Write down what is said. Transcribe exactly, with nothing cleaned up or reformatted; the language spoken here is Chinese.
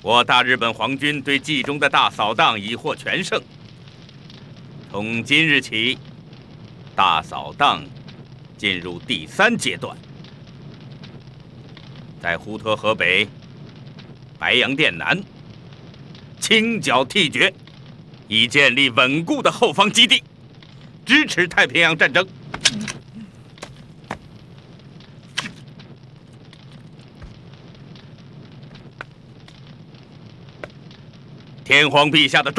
我大日本皇军对冀中的大扫荡已获全胜。从今日起，大扫荡进入第三阶段，在滹沱河北、白洋淀南清剿替决，以建立稳固的后方基地，支持太平洋战争。天皇陛下的